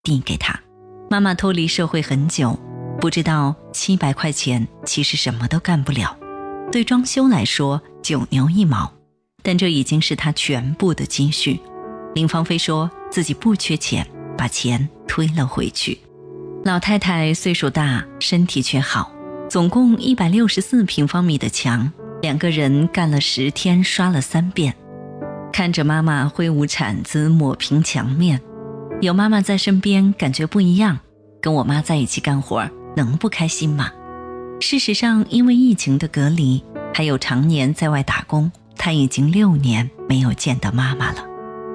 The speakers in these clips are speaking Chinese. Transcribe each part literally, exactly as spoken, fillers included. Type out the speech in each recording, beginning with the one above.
递给他。妈妈脱离社会很久，不知道七百块钱其实什么都干不了，对装修来说九牛一毛，但这已经是她全部的积蓄。林芳菲说自己不缺钱，把钱推了回去。老太太岁数大，身体却好，总共一百六十四平方米的墙，两个人干了十天，刷了三遍。看着妈妈挥舞铲子抹平墙面，有妈妈在身边感觉不一样，跟我妈在一起干活能不开心吗？事实上，因为疫情的隔离，还有常年在外打工，她已经六年没有见到妈妈了。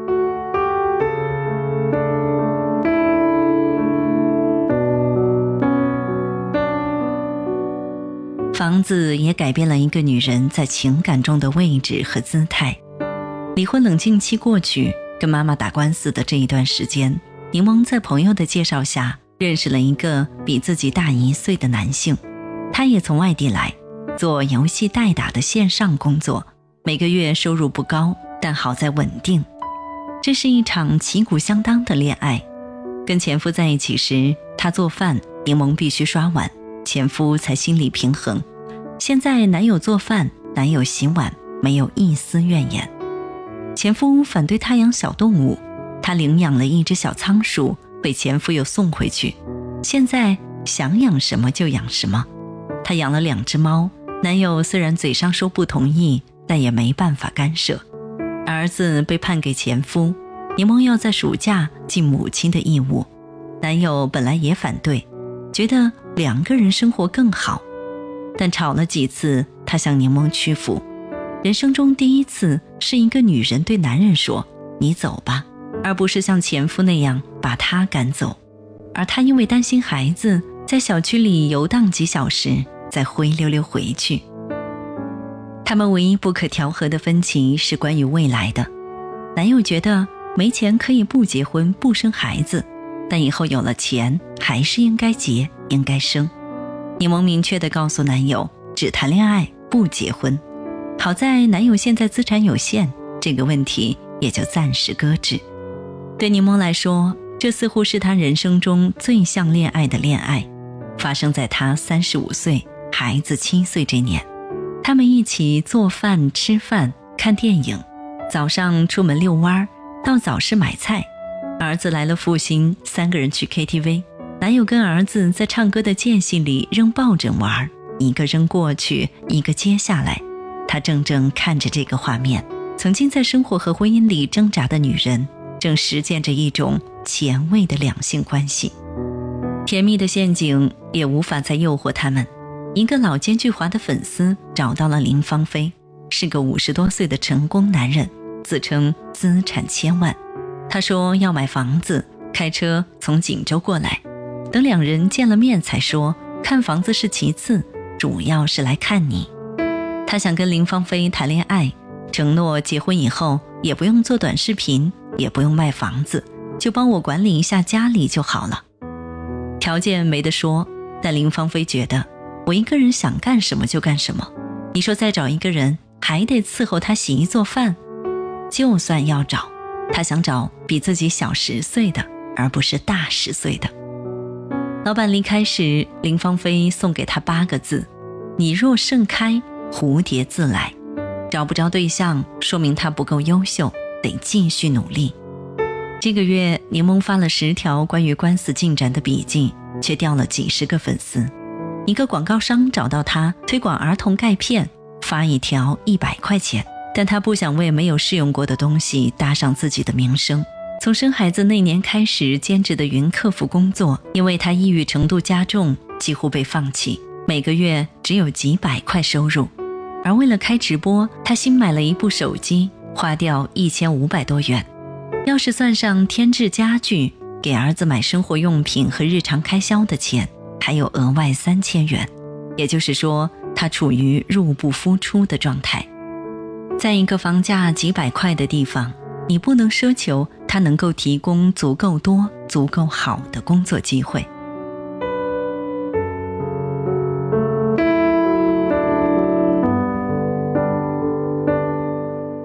房子也改变了一个女人在情感中的位置和姿态。离婚冷静期过去，跟妈妈打官司的这一段时间，柠檬在朋友的介绍下认识了一个比自己大一岁的男性。他也从外地来，做游戏代打的线上工作，每个月收入不高，但好在稳定。这是一场旗鼓相当的恋爱。跟前夫在一起时，他做饭，柠檬必须刷碗，前夫才心理平衡。现在男友做饭，男友洗碗，没有一丝怨言。前夫反对他养小动物，他领养了一只小仓鼠，被前夫又送回去。现在想养什么就养什么。他养了两只猫，男友虽然嘴上说不同意，但也没办法干涉。儿子被判给前夫，柠檬要在暑假尽母亲的义务。男友本来也反对，觉得两个人生活更好，但吵了几次，他向柠檬屈服。人生中第一次是一个女人对男人说你走吧，而不是像前夫那样把他赶走。而他因为担心孩子，在小区里游荡几小时，再灰溜溜回去。他们唯一不可调和的分歧是关于未来的。男友觉得没钱可以不结婚不生孩子，但以后有了钱还是应该结应该生。柠檬明确地告诉男友只谈恋爱不结婚。好在男友现在资产有限，这个问题也就暂时搁置。对柠檬来说，这似乎是他人生中最像恋爱的恋爱，发生在他三十五岁孩子七岁这年。他们一起做饭吃饭看电影，早上出门遛弯，到早市买菜。儿子来了复兴，三个人去 K T V， 男友跟儿子在唱歌的间隙里扔抱枕玩，一个扔过去，一个接下来。他怔怔看着这个画面，曾经在生活和婚姻里挣扎的女人，正实践着一种前卫的两性关系。甜蜜的陷阱也无法再诱惑他们。一个老奸巨猾的粉丝找到了林芳菲，是个五十多岁的成功男人，自称资产千万。他说要买房子，开车从锦州过来。等两人见了面才说，看房子是其次，主要是来看你。他想跟林芳菲谈恋爱，承诺结婚以后也不用做短视频，也不用卖房子，就帮我管理一下家里就好了。条件没得说，但林芳菲觉得我一个人想干什么就干什么，你说再找一个人还得伺候他洗衣做饭。就算要找，他想找比自己小十岁的，而不是大十岁的。老板离开时，林芳菲送给他八个字：你若盛开，蝴蝶自来。找不着对象，说明他不够优秀，得继续努力。这个月，柠檬发了十条关于官司进展的笔记，却掉了几十个粉丝。一个广告商找到他推广儿童钙片，发一条一百块钱，但他不想为没有试用过的东西搭上自己的名声。从生孩子那年开始兼职的云客服工作，因为他抑郁程度加重，几乎被放弃，每个月只有几百块收入。而为了开直播，他新买了一部手机，花掉一千五百多元。要是算上添置家具，给儿子买生活用品和日常开销的钱，还有额外三千元。也就是说，他处于入不敷出的状态。在一个房价几百块的地方，你不能奢求他能够提供足够多、足够好的工作机会。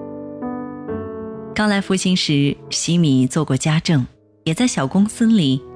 刚来复兴时，西米做过家政，也在小公司里